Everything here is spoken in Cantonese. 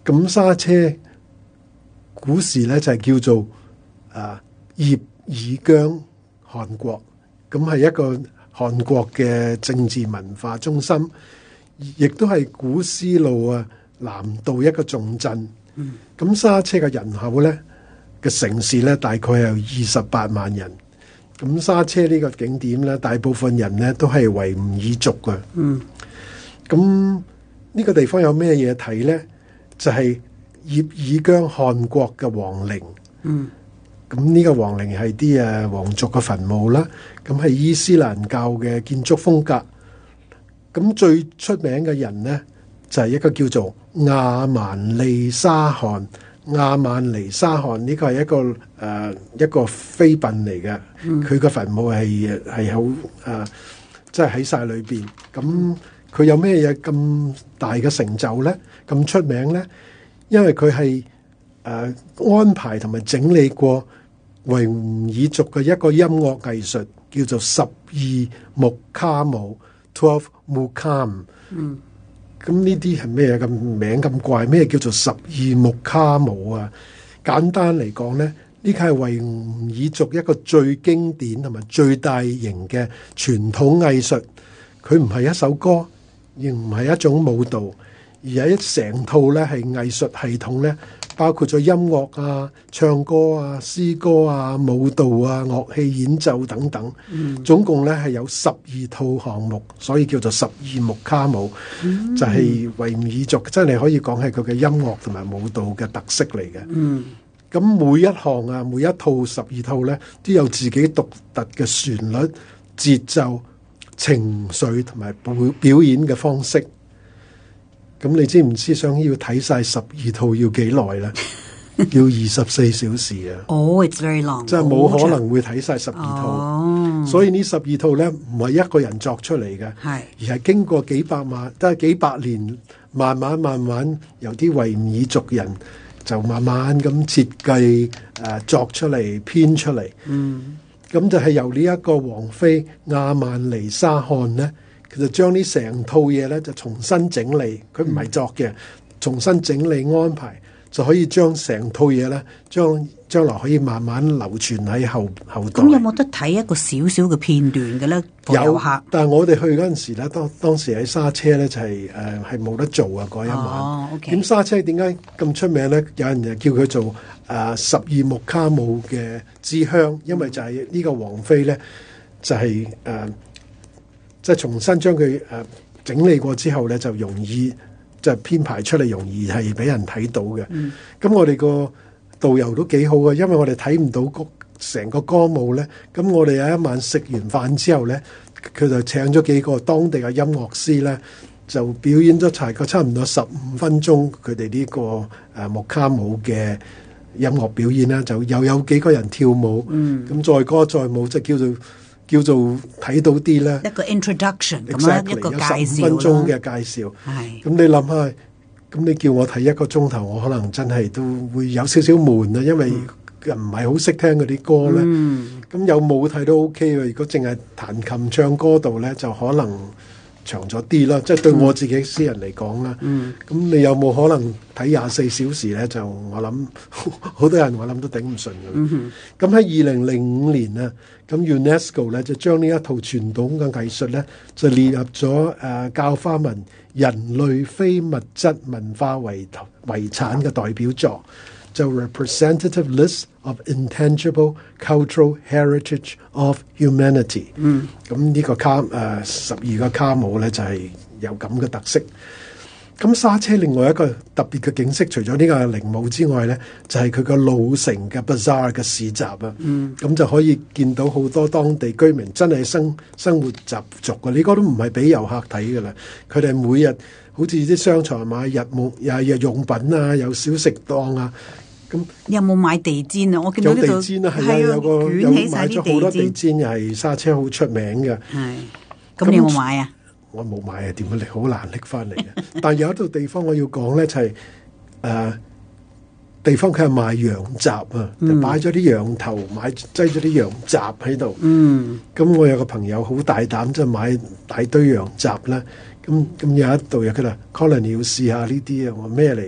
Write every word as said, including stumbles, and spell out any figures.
咁沙車古時咧就係、是、叫做啊葉爾羌汗國，咁係一個韓國嘅政治文化中心，亦都係古絲路啊南道一個重鎮。咁、嗯、沙車嘅人口咧嘅城市咧大概有二十八萬人。咁沙車呢個景點咧，大部分人咧都係維吾爾族嘅。嗯。咁呢個地方有咩嘢睇咧？就係葉爾羌汗國嘅皇陵。嗯。咁呢個皇陵係啲誒皇族嘅墳墓啦。咁係伊斯蘭教嘅建築風格。咁最出名嘅人咧，就係、是、一個叫做亞曼利沙汗。亞曼尼沙汗呢個係一個誒、呃、一個妃嬪嚟嘅，佢個墳墓係係好誒，即係喺晒裏邊。咁佢有咩嘢咁大嘅成就咧？咁出名咧？因為佢係誒安排同埋整理過維吾爾族嘅一個音樂藝術，叫做十二木卡姆 （Twelve Mukam）。嗯。咁呢啲係咩咁名咁怪？咩叫做十二木卡姆啊？簡單嚟講咧，呢個係維吾爾族一個最經典同埋最大型嘅傳統藝術。佢唔係一首歌，亦唔係一種舞蹈，而係一成套咧係藝術系統咧，包括咗音樂啊、唱歌啊、詩歌啊、舞蹈啊、樂器演奏等等。嗯、總共咧係有十二套項目，所以叫做十二木卡姆。嗯、就係維吾爾族真係可以講係佢嘅音樂同埋舞蹈嘅特色嚟嘅。咁、嗯、每一項啊，每一套十二套咧，都有自己獨特嘅旋律、節奏、情緒同埋表表演嘅方式。咁你知唔知想要睇晒十二套要幾耐咧？要二十四小時啊！ 哦、oh, it's very long， 即係冇可能會睇晒十二套。Oh. 所以呢十二套咧唔係一個人作出嚟嘅，係而係經過幾百萬，都係幾百年，慢慢慢慢由啲維吾爾族人就慢慢咁設計誒作出嚟編出嚟。嗯，咁就係由呢一個王妃亞曼尼沙汗咧。佢就將呢成套嘢咧就重新整理，佢唔係作嘅，重新整理安排，就可以將成套嘢咧，將將來可以慢慢流傳喺後後代。 咁有冇得睇一個少少嘅片段嘅咧？ 有，但係我哋去嗰陣時咧，當當時喺沙車咧就係誒係冇得做啊嗰一晚。 哦，OK。 咁沙車點解咁出名咧？有人就叫佢做誒十二木卡姆嘅之鄉，因為就係呢個王妃咧就係、是、誒。呃即係重新將佢誒整理過之後咧，就容易即係編排出嚟，容易係俾人睇到嘅。咁、嗯、我哋個導遊都幾好嘅，因為我哋睇唔到成個歌舞咧。咁我哋有一晚食完飯之後咧，佢就請咗幾個當地嘅音樂師咧，就表演咗齊個差唔多十五分鐘佢哋呢個誒木卡姆嘅音樂表演啦，就又有幾個人跳舞，咁、嗯、載歌載舞，即係叫做。叫做睇到啲咧， 一個 introduction 咁樣 exactly, 一個介紹，有十五分鐘嘅介紹。係咁你諗下，咁你叫我睇一個鐘頭，我可能真係都會有少少悶啊，因為唔係好識聽嗰啲歌咧。咁、嗯、有舞睇都 OK 嘅，如果淨係彈琴唱歌度咧，就可能長咗啲啦。即係對我自己私人嚟講啦。咁、嗯、你有冇可能睇廿四小時咧？就我諗好多人我諗都頂唔順嘅。咁喺二零零五年啊。咁 UNESCO 咧就將呢一套傳統嘅藝術咧就列入咗誒、呃、教科文人類非物質文化遺遺產嘅代表作，就 Representative List of Intangible Cultural Heritage of Humanity。嗯，咁呢個卡誒十二個卡姆咧就係、是、有咁嘅特色。咁沙車另外一個特別嘅景色，除咗呢個陵墓之外咧，就係佢個老城嘅 bazaar 嘅市集啊。嗯，咁就可以見到好多當地居民真係生生活習俗嘅。呢個都唔係俾遊客睇㗎啦。佢哋每日好似啲商場買日木又係日用品啊，有小食檔啊。咁有冇買地氈啊？我見到呢度有地氈啊，係啊，有個有買咗好多地氈，又係沙車好出名嘅。 係，咁你有冇買啊？ 我冇買啊，點樣拎？好難拎翻嚟嘅。但有一度地方我要講咧，就係、是、誒、呃、地方佢係賣羊雜啊，嗯、就擺咗啲羊頭，買擠咗啲羊雜喺度。嗯，咁我有個朋友好大膽，即係買大堆羊雜啦。咁咁有一度有佢啦，Colin 你要試下呢啲啊，我咩嚟？